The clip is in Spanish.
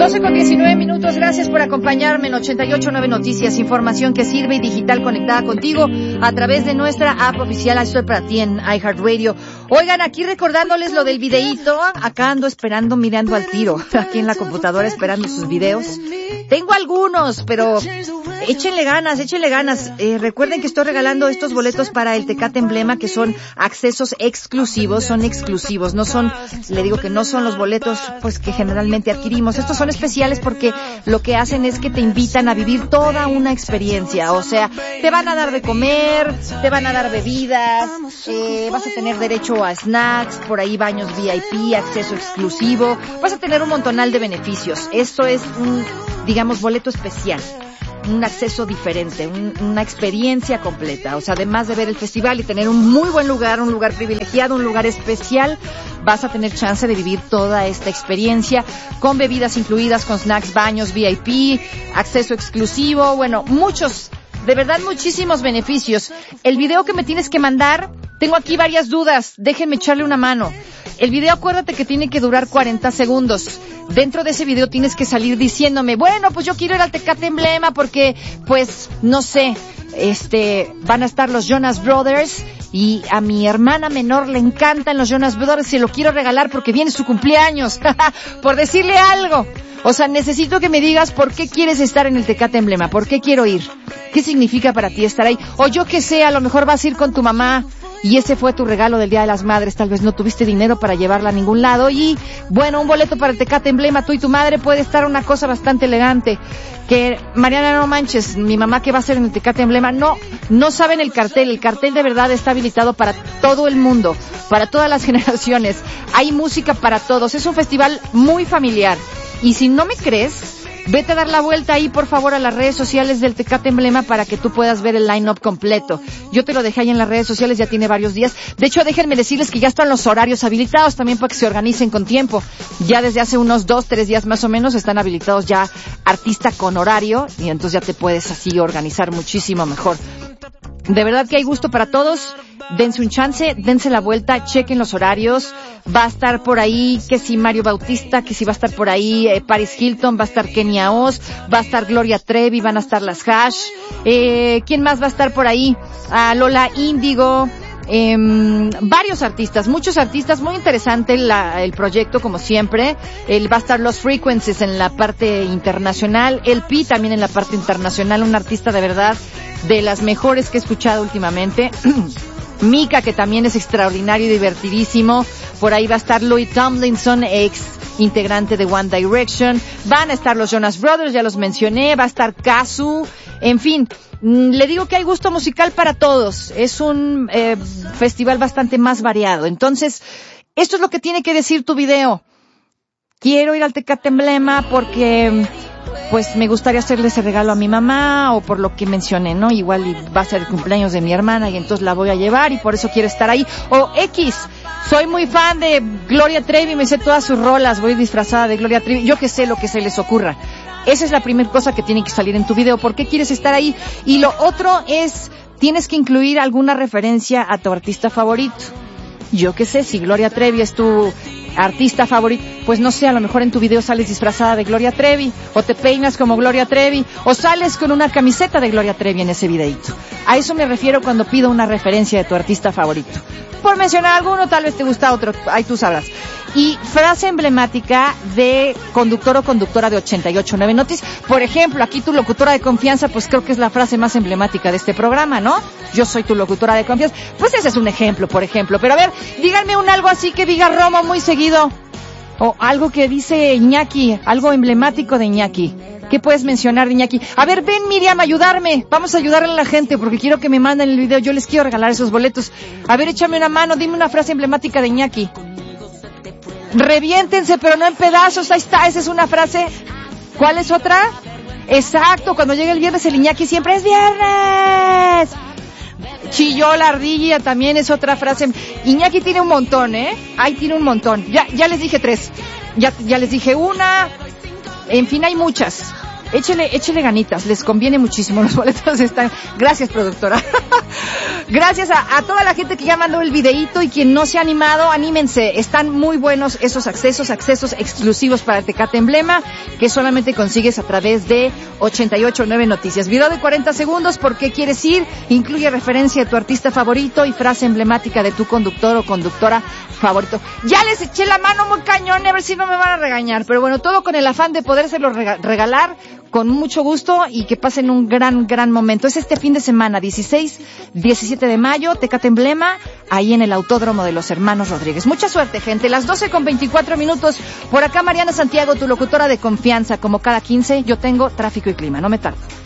12:19. Gracias por acompañarme en 88.9 Noticias, información que sirve y digital conectada contigo a través de nuestra app oficial. Estoy para ti en iHeartRadio. Oigan, aquí recordándoles lo del videíto. Acá ando esperando, mirando al tiro, aquí en la computadora esperando sus videos. Tengo algunos, pero échenle ganas. Recuerden que estoy regalando estos boletos para el Tecate Emblema, que son accesos exclusivos, son exclusivos, no son, le digo que no son los boletos pues que generalmente adquirimos. Estos son especiales porque lo que hacen es que te invitan a vivir toda una experiencia. O sea, te van a dar de comer, te van a dar bebidas, vas a tener derecho a snacks, por ahí baños VIP, acceso exclusivo, vas a tener un montonal de beneficios. Esto es un, digamos, boleto especial, un acceso diferente, una experiencia completa. O sea, además de ver el festival y tener un muy buen lugar, un lugar privilegiado, un lugar especial, vas a tener chance de vivir toda esta experiencia con bebidas incluidas, con snacks, baños VIP, acceso exclusivo, bueno, muchos, de verdad muchísimos beneficios. El video que me tienes que mandar, tengo aquí varias dudas, déjenme echarle una mano. El video, acuérdate que tiene que durar 40 segundos. Dentro de ese video tienes que salir diciéndome, bueno, pues yo quiero ir al Tecate Emblema porque, pues, no sé, van a estar los Jonas Brothers y a mi hermana menor le encantan los Jonas Brothers y se lo quiero regalar porque viene su cumpleaños, por decirle algo. O sea, necesito que me digas por qué quieres estar en el Tecate Emblema, por qué quiero ir, qué significa para ti estar ahí. O yo que sé, a lo mejor vas a ir con tu mamá y ese fue tu regalo del Día de las Madres, tal vez no tuviste dinero para llevarla a ningún lado y, bueno, un boleto para el Tecate Emblema, tú y tu madre, puede estar una cosa bastante elegante. Que, Mariana, no manches, mi mamá que va a hacer en el Tecate Emblema, no saben el cartel de verdad está habilitado para todo el mundo, para todas las generaciones, hay música para todos, es un festival muy familiar, y si no me crees, vete a dar la vuelta ahí, por favor, a las redes sociales del Tecate Emblema para que tú puedas ver el line-up completo. Yo te lo dejé ahí en las redes sociales, ya tiene varios días. De hecho, déjenme decirles que ya están los horarios habilitados también para que se organicen con tiempo. Ya desde hace unos 2-3 días más o menos están habilitados ya artista con horario y entonces ya te puedes así organizar muchísimo mejor. De verdad que hay gusto para todos. Dense un chance, dense la vuelta, chequen los horarios. Va a estar por ahí, que si Mario Bautista, que si va a estar por ahí Paris Hilton, va a estar Kenia Oz, va a estar Gloria Trevi, van a estar las Hash. ¿Quién más va a estar por ahí? Lola Índigo. Varios artistas, muchos artistas, muy interesante el proyecto como siempre. Va a estar Los Frequencies en la parte internacional, el Pi también en la parte internacional, un artista de verdad de las mejores que he escuchado últimamente. Mika, que también es extraordinario y divertidísimo. Por ahí va a estar Louis Tomlinson, ex integrante de One Direction. Van a estar los Jonas Brothers, ya los mencioné. Va a estar Kazu. En fin, le digo que hay gusto musical para todos. Es un festival bastante más variado. Entonces, esto es lo que tiene que decir tu video. Quiero ir al Tecate Emblema porque, pues, me gustaría hacerle ese regalo a mi mamá, o por lo que mencioné, ¿no? Igual y va a ser el cumpleaños de mi hermana y entonces la voy a llevar y por eso quiero estar ahí. O X, soy muy fan de Gloria Trevi, me sé todas sus rolas, voy disfrazada de Gloria Trevi, yo que sé lo que se les ocurra. Esa es la primera cosa que tiene que salir en tu video. ¿Por qué quieres estar ahí? Y lo otro es, tienes que incluir alguna referencia a tu artista favorito. Yo que sé, si Gloria Trevi es tu artista favorito, pues no sé, a lo mejor en tu video sales disfrazada de Gloria Trevi, o te peinas como Gloria Trevi, o sales con una camiseta de Gloria Trevi en ese videito. A eso me refiero cuando pido una referencia de tu artista favorito. Por mencionar alguno, tal vez te gusta otro, ahí tú sabrás. Y frase emblemática de conductor o conductora de 88.9 Noticias. Por ejemplo, aquí tu locutora de confianza, pues creo que es la frase más emblemática de este programa, ¿no? Yo soy tu locutora de confianza. Pues ese es un ejemplo, por ejemplo. Pero a ver, díganme algo así que diga Romo muy seguido. O algo que dice Iñaki, algo emblemático de Iñaki. ¿Qué puedes mencionar de Iñaki? A ver, ven Miriam, ayudarme. Vamos a ayudarle a la gente porque quiero que me manden el video. Yo les quiero regalar esos boletos. A ver, échame una mano, dime una frase emblemática de Iñaki. Reviéntense, pero no en pedazos. Ahí está, esa es una frase. ¿Cuál es otra? Exacto, cuando llega el viernes el Iñaki siempre es viernes. Chilló la ardilla también es otra frase. Iñaki tiene un montón, Ahí tiene un montón. Ya les dije 3. Ya les dije una. En fin, hay muchas. Échele ganitas, les conviene muchísimo, los boletos están. Gracias, productora. Gracias a toda la gente que ya mandó el videíto y quien no se ha animado, anímense. Están muy buenos esos accesos exclusivos para el Tecate Emblema que solamente consigues a través de 88.9 Noticias. Video de 40 segundos, ¿por qué quieres ir? Incluye referencia a tu artista favorito y frase emblemática de tu conductor o conductora favorito. Ya les eché la mano muy cañón, a ver si no me van a regañar, pero bueno, todo con el afán de podérselo regalar con mucho gusto y que pasen un gran momento. Es este fin de semana, 16, 17 de mayo, Tecate Emblema, ahí en el Autódromo de los Hermanos Rodríguez. Mucha suerte, gente. Las 12:24. Por acá Mariana Santiago, tu locutora de confianza. Como cada 15, yo tengo tráfico y clima. No me tardo.